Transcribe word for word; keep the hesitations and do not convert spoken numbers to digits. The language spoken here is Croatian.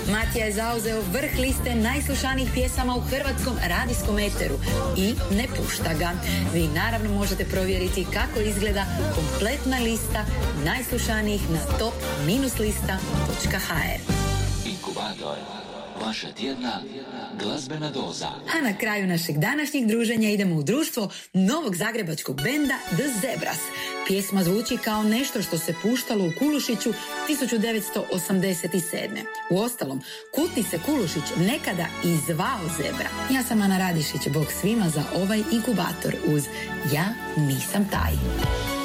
Matija je zauzeo vrh liste najslušanijih pjesama u hrvatskom radijskom eteru i ne pušta ga. Vi naravno možete provjeriti kako izgleda kompletna lista najslušanijih na top lista točka ha er. Inkubator, vaša tjedna glazbena doza. A na kraju našeg današnjeg druženja idemo u društvo novog zagrebačkog benda The Zebras. Pjesma zvuči kao nešto što se puštalo u Kulušiću tisuću devetsto osamdeset sedme. Uostalom, kultni se Kulušić nekada i zvao Zebra. Ja sam Ana Radišić, bog svima za ovaj inkubator uz Ja nisam taj.